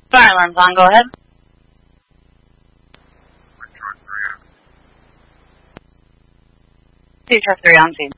Fire alarm's on, go ahead. Truck 3 on scene.